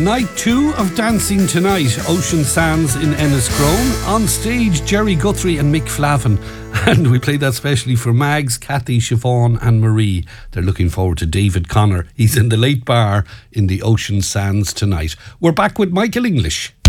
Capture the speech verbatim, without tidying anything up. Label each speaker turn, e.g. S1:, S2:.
S1: Night two of Dancing Tonight, Ocean Sands in Enniscrone. On stage, Jerry Guthrie and Mick Flavin. And we played that specially for Mags, Kathy, Siobhan and Marie. They're looking forward to David Connor. He's in the late bar in the Ocean Sands tonight. We're back with Michael English.